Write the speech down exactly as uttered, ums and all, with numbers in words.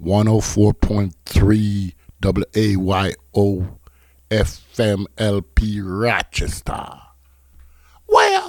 one oh four point three W A Y O F M L P Rochester. Well,